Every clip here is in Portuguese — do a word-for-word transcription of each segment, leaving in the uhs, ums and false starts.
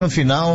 No final,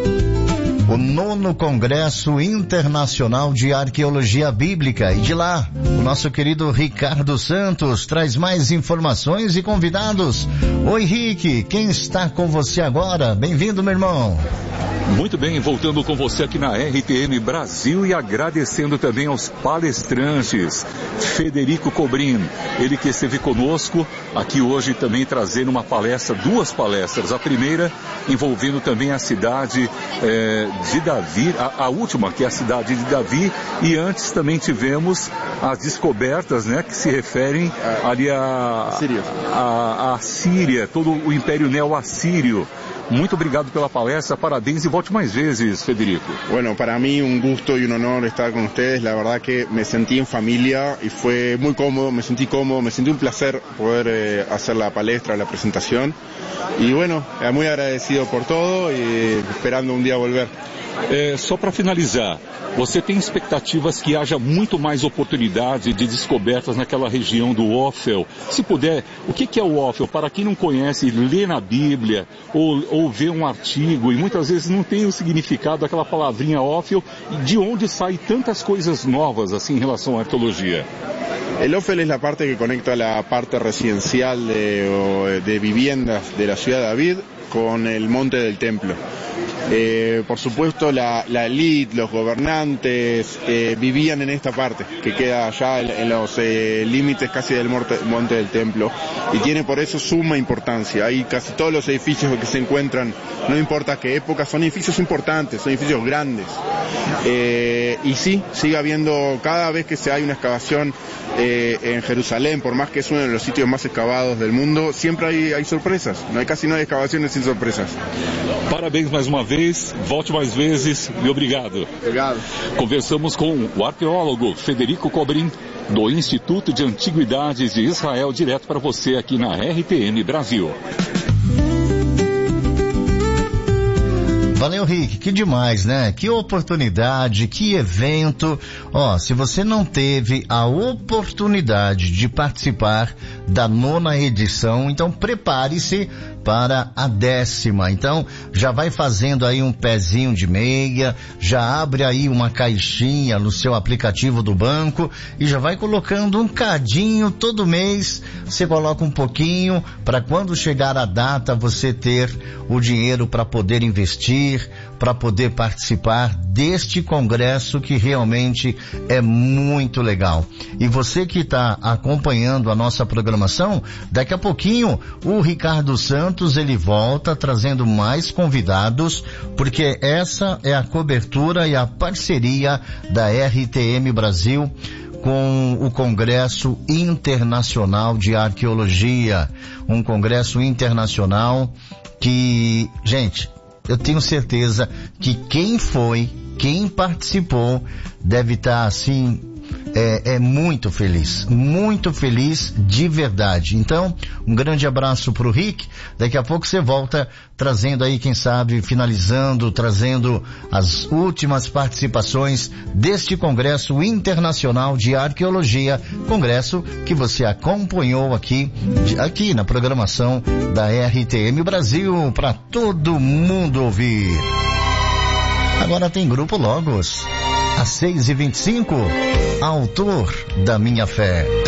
o nono Congresso Internacional de Arqueologia Bíblica. E de lá, o nosso querido Ricardo Santos traz mais informações e convidados. Oi, Rick, quem está com você agora? Bem-vindo, meu irmão. Muito bem, voltando com você aqui na R T M Brasil e agradecendo também aos palestrantes. Federico Cobrin, ele que esteve conosco aqui hoje também trazendo uma palestra, duas palestras. A primeira envolvendo também a cidade eh, de Davi, a, a última que é a cidade de Davi, e antes também tivemos as descobertas, né, que se referem ali a, a, a Síria, todo o Império Neo-Assírio. Muito obrigado pela palestra, parabéns e volte mais vezes, Federico. Bueno, para mí un gusto y un honor estar con ustedes. La verdad que me sentí en familia y fue muy cómodo, me sentí cómodo, me sentí un placer poder eh, hacer la palestra, la presentación. Y bueno, muy agradecido por todo y esperando un día volver. É, só para finalizar, você tem expectativas que haja muito mais oportunidade de descobertas naquela região do Ofel? Se puder, o que, que é o Ofel? Para quem não conhece, lê na Bíblia ou, ou vê um artigo e muitas vezes não tem o significado daquela palavrinha Ofel, de onde saem tantas coisas novas assim em relação à arqueologia? El Ofel es la parte que conecta la parte residencial de, de viviendas de la ciudad de David con el monte del templo. Eh, por supuesto la, la élite, los gobernantes eh, vivían en esta parte que queda allá en, en los eh, límites casi del monte, monte del templo, y tiene por eso suma importancia. Ahí casi todos los edificios que se encuentran, no importa qué época, son edificios importantes, son edificios grandes. Eh, y sí, sigue habiendo, cada vez que se hay una excavación eh, en Jerusalén, por más que es uno de los sitios más excavados del mundo, siempre hay, hay sorpresas. No hay, casi no hay excavaciones sin sorpresas. Parabéns mais uma vez, volte mais vezes e obrigado. Obrigado. Conversamos com o arqueólogo Federico Cobrin, do Instituto de Antiguidades de Israel, direto para você aqui na R T M Brasil. Valeu, Rick, que demais, né? Que oportunidade, que evento. Ó, se você não teve a oportunidade de participar da nona edição, então prepare-se para a décima. Então, já vai fazendo aí um pezinho de meia, já abre aí uma caixinha no seu aplicativo do banco e já vai colocando um cadinho todo mês. Você coloca um pouquinho para quando chegar a data você ter o dinheiro para poder investir, para poder participar deste congresso que realmente é muito legal. E você que está acompanhando a nossa programação, daqui a pouquinho o Ricardo Santos ele volta trazendo mais convidados, porque essa é a cobertura e a parceria da R T M Brasil com o Congresso Internacional de Arqueologia, um congresso internacional que, gente, eu tenho certeza que quem foi, quem participou, deve estar assim, é, é muito feliz, muito feliz de verdade. Então, um grande abraço pro Rick. Daqui a pouco você volta trazendo aí, quem sabe, finalizando, trazendo as últimas participações deste Congresso Internacional de Arqueologia, congresso que você acompanhou aqui, aqui na programação da R T M Brasil, para todo mundo ouvir. Agora tem Grupo Logos, às seis e vinte e cinco, Autor da Minha Fé.